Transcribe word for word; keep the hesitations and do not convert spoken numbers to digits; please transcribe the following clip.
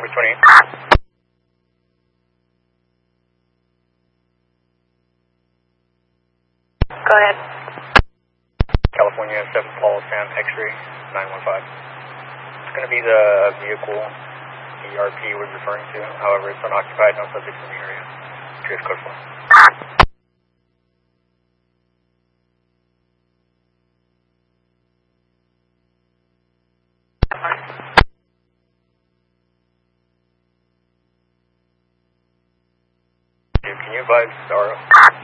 Congress twenty-eight. Go ahead. California seven Paul Sam X-ray nine one five. It's going to be the vehicle the E R P was referring to. However, it's unoccupied, no subjects in the area. Trace code four. Can you advise R O?